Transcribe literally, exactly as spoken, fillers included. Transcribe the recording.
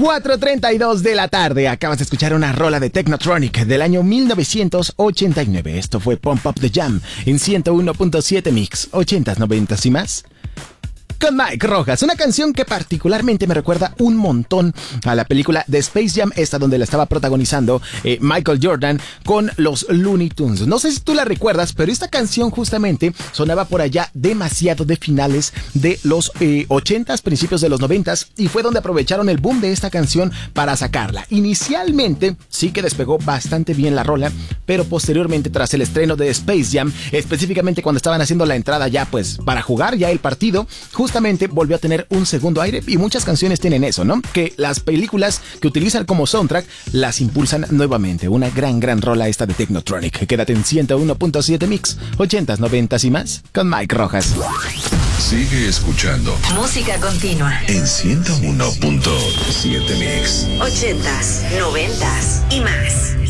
cuatro treinta y dos de la tarde. Acabas de escuchar una rola de Technotronic del año mil novecientos ochenta y nueve. Esto fue Pump Up the Jam en ciento uno punto siete Mix, ochentas, noventas y más. Con Mike Rojas, una canción que particularmente me recuerda un montón a la película de Space Jam, esta donde la estaba protagonizando eh, Michael Jordan con los Looney Tunes. No sé si tú la recuerdas, pero esta canción justamente sonaba por allá demasiado de finales de los eh, ochentas, principios de los noventas, y fue donde aprovecharon el boom de esta canción para sacarla. Inicialmente sí que despegó bastante bien la rola, pero posteriormente, tras el estreno de Space Jam, específicamente cuando estaban haciendo la entrada ya pues para jugar ya el partido, justamente Justamente volvió a tener un segundo aire, y muchas canciones tienen eso, ¿no? Que las películas que utilizan como soundtrack las impulsan nuevamente. Una gran, gran rola esta de Technotronic. Quédate en ciento uno punto siete Mix, ochentas, noventas y más, con Mike Rojas. Sigue escuchando música continua en ciento uno punto siete Mix, ochentas, noventas y más.